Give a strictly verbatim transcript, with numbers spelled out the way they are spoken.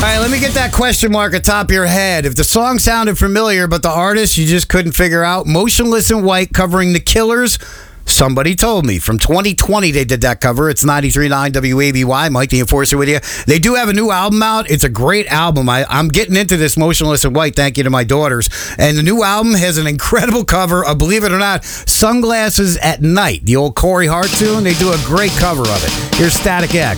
right, let me get that question mark atop your head. If the song sounded familiar, but the artist you just couldn't figure out, Motionless in White covering The Killers. Somebody told me. From twenty twenty, they did that cover. It's ninety-three point nine W A B Y. Mike the Enforcer with you. They do have a new album out. It's a great album. I, I'm getting into this Motionless in White, thank you to my daughters. And the new album has an incredible cover of, believe it or not, Sunglasses at Night. The old Corey Hart tune. They do a great cover of it. Here's Static X.